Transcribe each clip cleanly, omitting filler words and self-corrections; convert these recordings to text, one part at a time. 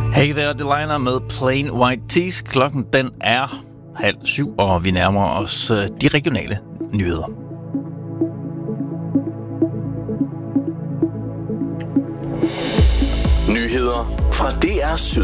Hey there, Delina med Plain White Tees. Klokken den er 6:30, og vi nærmer os de regionale nyheder. Nyheder fra DR Syd.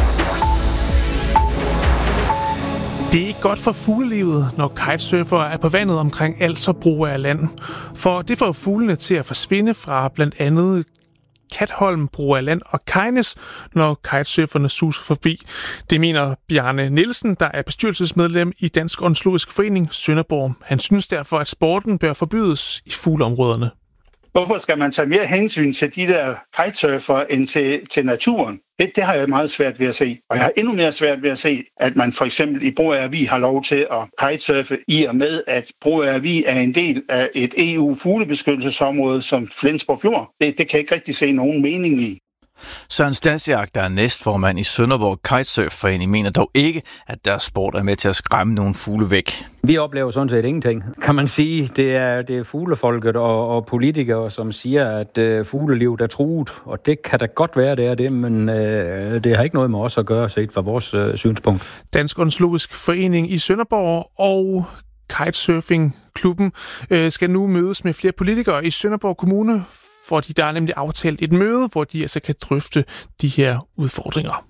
Det er ikke godt for fuglelivet, når kitesurfere er på vandet omkring Als og Broager Land. For det får fuglene til at forsvinde fra blandt andet Katholm, Broager Land og Kegnæs, når kitesurferne suser forbi. Det mener Bjarne Nielsen, der er bestyrelsesmedlem i Dansk Ornitologisk Forening Sønderborg. Han synes derfor, at sporten bør forbydes i fugleområderne. Hvorfor skal man tage mere hensyn til de der kitesurfere end til naturen? Det har jeg meget svært ved at se. Og jeg har endnu mere svært ved at se, at man for eksempel i Broager Vig har lov til at kitesurfe i og med, at Broager Vig er en del af et EU-fuglebeskyttelsesområde som Flensborg Fjord. Det kan jeg ikke rigtig se nogen mening i. Søren Stasiak, der er næstformand i Sønderborg Kitesurf-forening, mener dog ikke, at deres sport er med til at skræmme nogle fugle væk. Vi oplever sådan set ingenting, kan man sige. Det er fuglefolket og politikere, som siger, at fuglelivet er truet, og det kan da godt være, det er det, men det har ikke noget med os at gøre, set fra vores synspunkt. Dansk Ornitologisk Forening i Sønderborg og Kitesurfing-klubben skal nu mødes med flere politikere i Sønderborg Kommune, fordi der er nemlig aftalt et møde, hvor de altså kan drøfte de her udfordringer.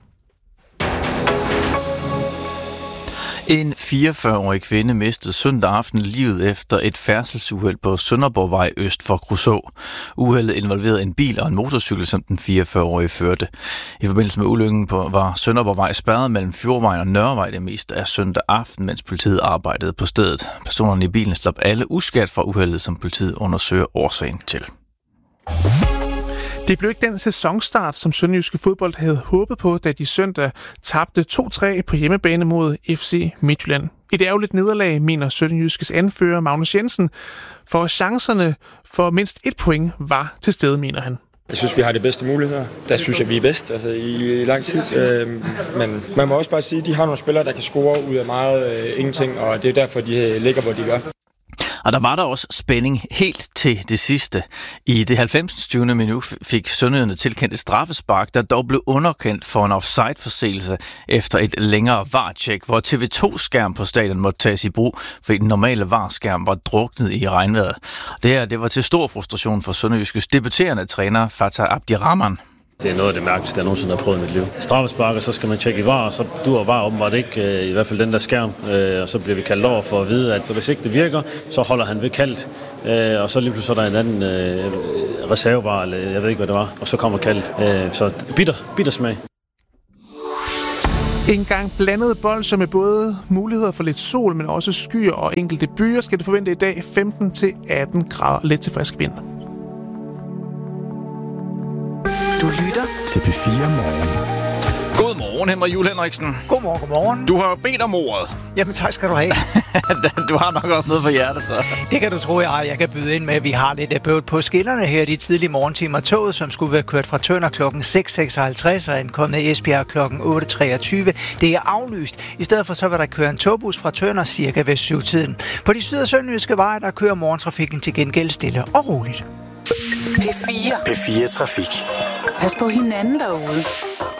En 44-årig kvinde mistede søndag aften livet efter et færdselsuheld på Sønderborgvej øst for Kruså. Uheldet involverede en bil og en motorcykel, som den 44-årige førte. I forbindelse med ulykken var Sønderborgvej spærret mellem Fjordvejen og Nørrevej det meste af søndag aften, mens politiet arbejdede på stedet. Personerne i bilen slap alle uskadt fra uheldet, som politiet undersøger årsagen til. Det blev ikke den sæsonstart, som Sønderjyske Fodbold havde håbet på, da de søndag tabte 2-3 på hjemmebane mod FC Midtjylland. Et ærgerligt nederlag, mener Sønderjyskes anfører Magnus Jensen, for chancerne for mindst 1 point var til stede, mener han. Jeg synes, vi har de bedste muligheder. Der synes jeg, vi er bedst i lang tid. Men man må også bare sige, at de har nogle spillere, der kan score ud af meget ingenting, og det er derfor, de ligger, hvor de gør. Og der var der også spænding helt til det sidste. I det 90. minut fik sønderjyderne tilkendt et straffespark, der dog blev underkendt for en offside-forseelse efter et længere VAR-tjek, hvor TV2-skærm på stadion måtte tages i brug, fordi den normale VAR-skærm var druknet i regnvejret. Det var til stor frustration for Sønderjyskes debuterende træner Fatah Abdirahman. Det er noget af det mærkeligste, jeg nogensinde har prøvet i mit liv. Straffespark, og så skal man tjekke i VAR, og så duer VAR åbenbart ikke, i hvert fald den der skærm. Og så bliver vi kaldt over for at vide, at hvis ikke det virker, så holder han ved kaldt. Og så lige pludselig er der en anden reservevar, eller jeg ved ikke, hvad det var, og så kommer kaldt. Så bitter smag. En gang blandet bolsjer med både muligheder for lidt sol, men også skyer og enkelte byer, skal det forvente i dag 15-18 grader let til frisk vind. Du lytter til P4 Morgen. Godmorgen, Henrik Juhl Henriksen. Godmorgen. Du har bedt om ordet. Jamen tak skal du have. Du har nok også noget for hjertet, så. Det kan du tro, jeg kan byde ind med. Vi har lidt bøvl på skinnerne her de tidlige morgentimer. Toget, som skulle være kørt fra Tønder kl. 6.56, er ankommet i Esbjerg kl. 8.23. Det er aflyst. I stedet for så vil der køre en togbus fra Tønder cirka ved 7-tiden. På de syd- og sønderjyske veje, der kører morgentrafikken til gengæld stille og roligt. P4 Trafik. Pas på hinanden derude.